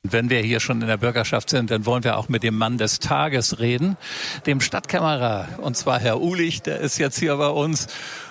Wenn wir hier schon in der Bürgerschaft sind, dann wollen wir auch mit dem Mann des Tages reden, dem Stadtkämmerer. Und zwar Herr Uhlich, der ist jetzt hier bei uns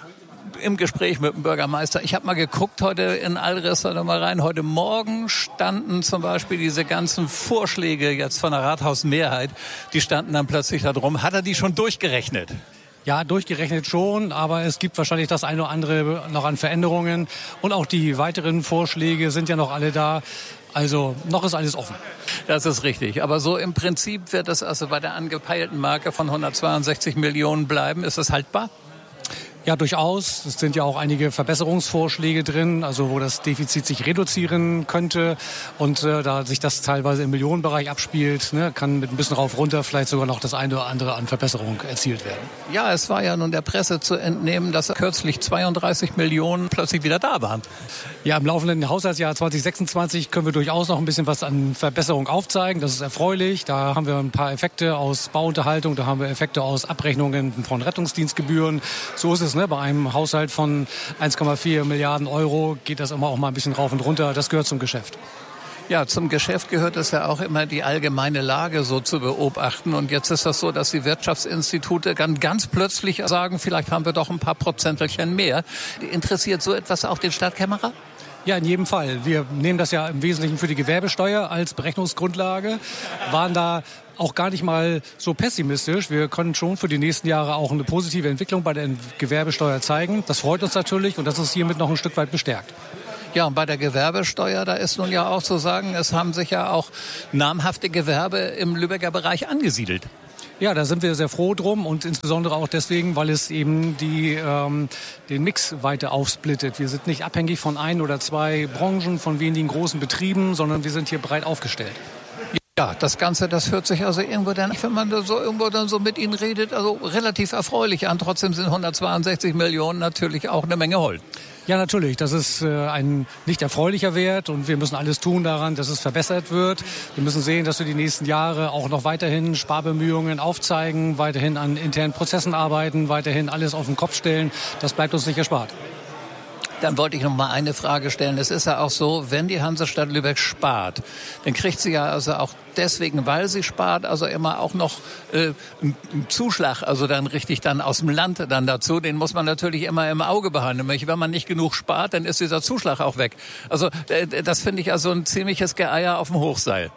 im Gespräch mit dem Bürgermeister. Ich habe mal geguckt heute in Alres, mal rein. Heute Morgen standen zum Beispiel diese ganzen Vorschläge jetzt von der Rathausmehrheit, die standen dann plötzlich da drum. Hat er die schon durchgerechnet? Ja, durchgerechnet schon, aber es gibt wahrscheinlich das eine oder andere noch an Veränderungen. Und auch die weiteren Vorschläge sind ja noch alle da. Also noch ist alles offen. Das ist richtig. Aber so im Prinzip wird es also bei der angepeilten Marke von 162 Millionen bleiben. Ist das haltbar? Ja, durchaus. Es sind ja auch einige Verbesserungsvorschläge drin, also wo das Defizit sich reduzieren könnte. Und da sich das teilweise im Millionenbereich abspielt, kann mit ein bisschen rauf runter vielleicht sogar noch das eine oder andere an Verbesserung erzielt werden. Ja, es war ja nun der Presse zu entnehmen, dass kürzlich 32 Millionen plötzlich wieder da waren. Ja, im laufenden Haushaltsjahr 2026 können wir durchaus noch ein bisschen was an Verbesserung aufzeigen. Das ist erfreulich. Da haben wir ein paar Effekte aus Bauunterhaltung, da haben wir Effekte aus Abrechnungen von Rettungsdienstgebühren. So ist es. Bei einem Haushalt von 1,4 Milliarden Euro geht das immer auch mal ein bisschen rauf und runter. Das gehört zum Geschäft. Ja, zum Geschäft gehört es ja auch immer, die allgemeine Lage so zu beobachten. Und jetzt ist das so, dass die Wirtschaftsinstitute ganz plötzlich sagen, vielleicht haben wir doch ein paar Prozentelchen mehr. Interessiert so etwas auch den Stadtkämmerer? Ja, in jedem Fall. Wir nehmen das ja im Wesentlichen für die Gewerbesteuer als Berechnungsgrundlage, waren da auch gar nicht mal so pessimistisch. Wir können schon für die nächsten Jahre auch eine positive Entwicklung bei der Gewerbesteuer zeigen. Das freut uns natürlich und das ist hiermit noch ein Stück weit bestärkt. Ja, und bei der Gewerbesteuer, da ist nun ja auch zu sagen, es haben sich ja auch namhafte Gewerbe im Lübecker Bereich angesiedelt. Ja, da sind wir sehr froh drum und insbesondere auch deswegen, weil es eben den Mix weiter aufsplittet. Wir sind nicht abhängig von ein oder zwei Branchen, von wenigen großen Betrieben, sondern wir sind hier breit aufgestellt. Ja, das Ganze, das hört sich also irgendwo dann, wenn man da so irgendwo dann so mit Ihnen redet, also relativ erfreulich an. Trotzdem sind 162 Millionen natürlich auch eine Menge Holz. Ja, natürlich. Das ist ein nicht erfreulicher Wert und wir müssen alles tun daran, dass es verbessert wird. Wir müssen sehen, dass wir die nächsten Jahre auch noch weiterhin Sparbemühungen aufzeigen, weiterhin an internen Prozessen arbeiten, weiterhin alles auf den Kopf stellen. Das bleibt uns nicht erspart. Dann wollte ich noch mal eine Frage stellen. Es ist ja auch so, wenn die Hansestadt Lübeck spart, dann kriegt sie ja also auch deswegen, weil sie spart, also immer auch noch einen Zuschlag, also dann richtig dann aus dem Land dann dazu. Den muss man natürlich immer im Auge behalten. Wenn man nicht genug spart, dann ist dieser Zuschlag auch weg. Also das finde ich also ein ziemliches Geeier auf dem Hochseil.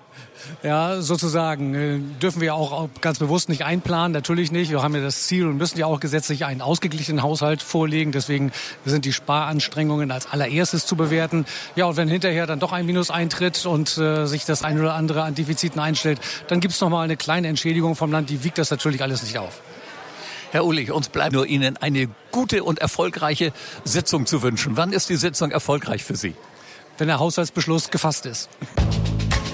Ja, sozusagen. Dürfen wir auch ganz bewusst nicht einplanen, natürlich nicht. Wir haben ja das Ziel und müssen ja auch gesetzlich einen ausgeglichenen Haushalt vorlegen. Deswegen sind die Sparanstrengungen als allererstes zu bewerten. Ja, und wenn hinterher dann doch ein Minus eintritt und sich das ein oder andere an Defiziten einstellt, dann gibt es noch mal eine kleine Entschädigung vom Land. Die wiegt das natürlich alles nicht auf. Herr Uhlich, uns bleibt nur Ihnen eine gute und erfolgreiche Sitzung zu wünschen. Wann ist die Sitzung erfolgreich für Sie? Wenn der Haushaltsbeschluss gefasst ist.